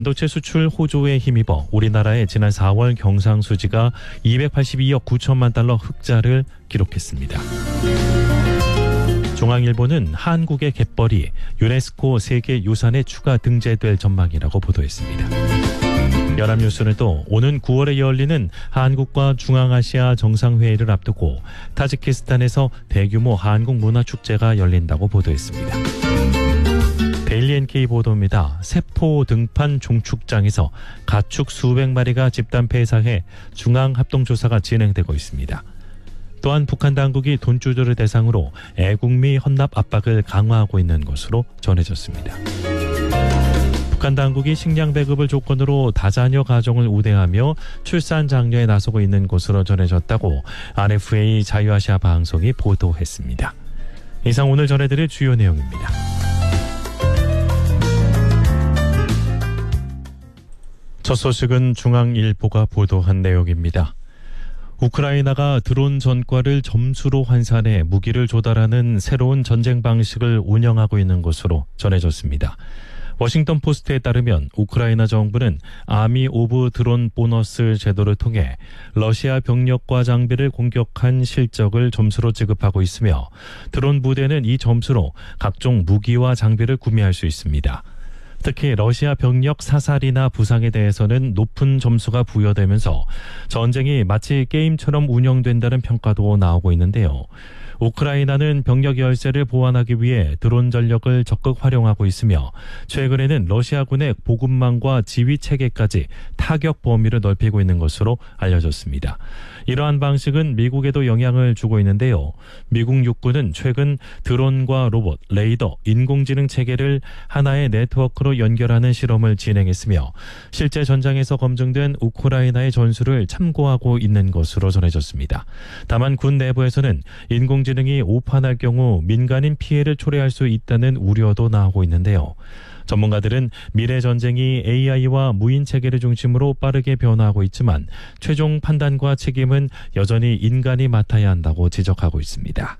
반도체 수출 호조에 힘입어 우리나라의 지난 4월 경상수지가 282억 9천만 달러 흑자를 기록했습니다. 중앙일보는 한국의 갯벌이 유네스코 세계유산에 추가 등재될 전망이라고 보도했습니다. 연합뉴스는 또 오는 9월에 열리는 한국과 중앙아시아 정상회의를 앞두고 타지키스탄에서 대규모 한국 문화축제가 열린다고 보도했습니다. 데일리 NK 보도입니다. 세포 등판 종축장에서 가축 수백 마리가 집단 폐사해 중앙합동조사가 진행되고 있습니다. 또한 북한 당국이 돈주들을 대상으로 애국미 헌납 압박을 강화하고 있는 것으로 전해졌습니다. 북한 당국이 식량 배급을 조건으로 다자녀 가정을 우대하며 출산 장려에 나서고 있는 것으로 전해졌다고 RFA 자유아시아 방송이 보도했습니다. 이상 오늘 전해드릴 주요 내용입니다. 첫 소식은 중앙일보가 보도한 내용입니다. 우크라이나가 드론 전과를 점수로 환산해 무기를 조달하는 새로운 전쟁 방식을 운영하고 있는 것으로 전해졌습니다. 워싱턴 포스트에 따르면 우크라이나 정부는 아미 오브 드론 보너스 제도를 통해 러시아 병력과 장비를 공격한 실적을 점수로 지급하고 있으며 드론 부대는 이 점수로 각종 무기와 장비를 구매할 수 있습니다. 특히 러시아 병력 사살이나 부상에 대해서는 높은 점수가 부여되면서 전쟁이 마치 게임처럼 운영된다는 평가도 나오고 있는데요. 우크라이나는 병력 열세를 보완하기 위해 드론 전력을 적극 활용하고 있으며 최근에는 러시아군의 보급망과 지휘 체계까지 타격 범위를 넓히고 있는 것으로 알려졌습니다. 이러한 방식은 미국에도 영향을 주고 있는데요. 미국 육군은 최근 드론과 로봇, 레이더, 인공지능 체계를 하나의 네트워크로 연결하는 실험을 진행했으며 실제 전장에서 검증된 우크라이나의 전술을 참고하고 있는 것으로 전해졌습니다. 다만 군 내부에서는 인공지능이 오판할 경우 민간인 피해를 초래할 수 있다는 우려도 나오고 있는데요. 전문가들은 미래 전쟁이 AI와 무인 체계를 중심으로 빠르게 변화하고 있지만 최종 판단과 책임은 여전히 인간이 맡아야 한다고 지적하고 있습니다.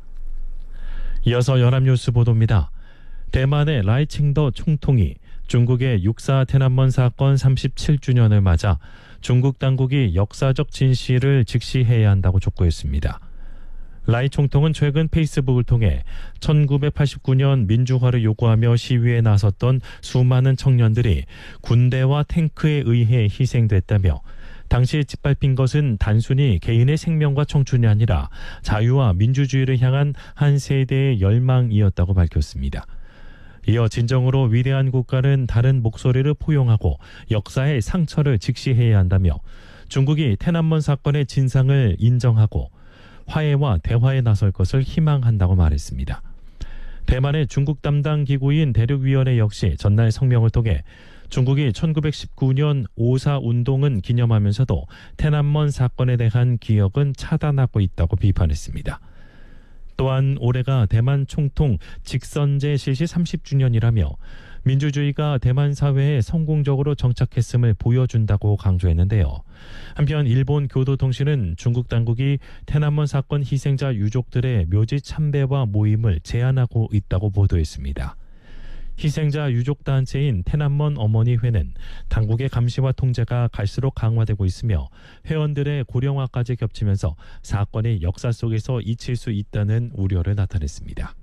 이어서 연합뉴스 보도입니다. 대만의 라이칭더 총통이 중국의 육사天安門 사건 37주년을 맞아 중국 당국이 역사적 진실을 직시해야 한다고 촉구했습니다. 라이 총통은 최근 페이스북을 통해 1989년 민주화를 요구하며 시위에 나섰던 수많은 청년들이 군대와 탱크에 의해 희생됐다며 당시 짓밟힌 것은 단순히 개인의 생명과 청춘이 아니라 자유와 민주주의를 향한 한 세대의 열망이었다고 밝혔습니다. 이어 진정으로 위대한 국가는 다른 목소리를 포용하고 역사의 상처를 직시해야 한다며 중국이天安門 사건의 진상을 인정하고 화해와 대화에 나설 것을 희망한다고 말했습니다. 대만의 중국 담당 기구인 대륙위원회 역시 전날 성명을 통해 중국이 1919년 5.4 운동은 기념하면서도天安門 사건에 대한 기억은 차단하고 있다고 비판했습니다. 또한 올해가 대만 총통 직선제 실시 30주년이라며 민주주의가 대만 사회에 성공적으로 정착했음을 보여준다고 강조했는데요. 한편 일본 교도통신은 중국 당국이天安門 사건 희생자 유족들의 묘지 참배와 모임을 제한하고 있다고 보도했습니다. 희생자 유족단체인天安門 어머니회는 당국의 감시와 통제가 갈수록 강화되고 있으며 회원들의 고령화까지 겹치면서 사건이 역사 속에서 잊힐 수 있다는 우려를 나타냈습니다.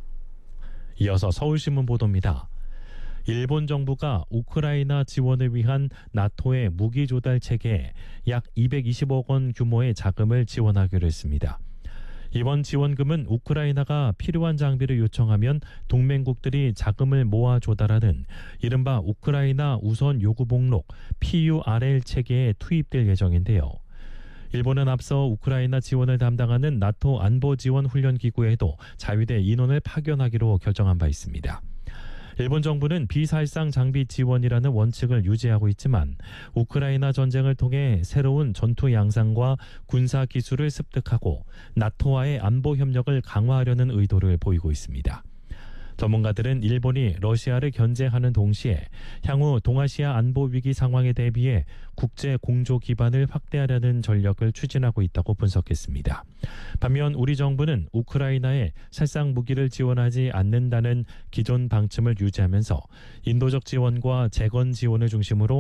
이어서 서울신문 보도입니다. 일본 정부가 우크라이나 지원을 위한 나토의 무기 조달 체계에 약 220억 원 규모의 자금을 지원하기로 했습니다. 이번 지원금은 우크라이나가 필요한 장비를 요청하면 동맹국들이 자금을 모아 조달하는 이른바 우크라이나 우선 요구 목록 PURL 체계에 투입될 예정인데요. 일본은 앞서 우크라이나 지원을 담당하는 나토 안보지원훈련기구에도 자위대 인원을 파견하기로 결정한 바 있습니다. 일본 정부는 비살상 장비 지원이라는 원칙을 유지하고 있지만 우크라이나 전쟁을 통해 새로운 전투 양상과 군사 기술을 습득하고 나토와의 안보 협력을 강화하려는 의도를 보이고 있습니다. 전문가들은 일본이 러시아를 견제하는 동시에 향후 동아시아 안보 위기 상황에 대비해 국제 공조 기반을 확대하려는 전략을 추진하고 있다고 분석했습니다. 반면 우리 정부는 우크라이나에 살상 무기를 지원하지 않는다는 기존 방침을 유지하면서 인도적 지원과 재건 지원을 중심으로